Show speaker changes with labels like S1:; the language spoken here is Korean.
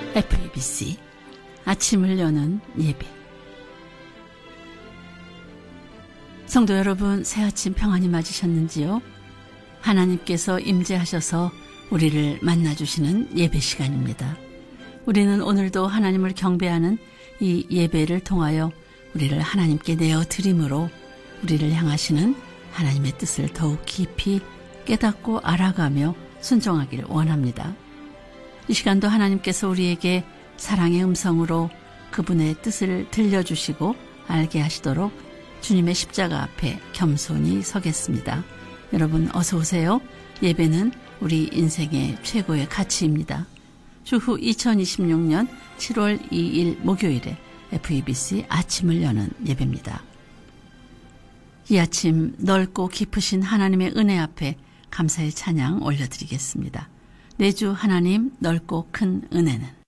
S1: FEBC 아침을 여는 예배. 성도 여러분, 새아침 평안히 맞으셨는지요? 하나님께서 임재하셔서 우리를 만나주시는 예배 시간입니다. 우리는 오늘도 하나님을 경배하는 이 예배를 통하여 우리를 하나님께 내어드림으로 우리를 향하시는 하나님의 뜻을 더욱 깊이 깨닫고 알아가며 순종하기를 원합니다. 이 시간도 하나님께서 우리에게 사랑의 음성으로 그분의 뜻을 들려주시고 알게 하시도록 주님의 십자가 앞에 겸손히 서겠습니다. 여러분 어서 오세요. 예배는 우리 인생의 최고의 가치입니다. 주후 2026년 7월 2일 목요일에 FEBC 아침을 여는 예배입니다. 이 아침 넓고 깊으신 하나님의 은혜 앞에 감사의 찬양 올려드리겠습니다. 내 주 하나님 넓고 큰 은혜는